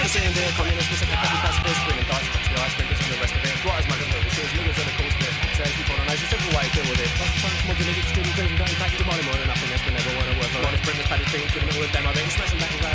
the same day, communists, we set the petty pacifist, women, thoughts, the ice makers and the rest of it. Squatters, muggers, murder, shoes, niggas on the coast, the taxes, we colonize, a simple way to deal with it. Lots of times, smoking, niggas, student, crazy, dying, back to the money, more than nothing else, we never want to work for. One is bring this petty thing, giving it all a demo, then smashing back and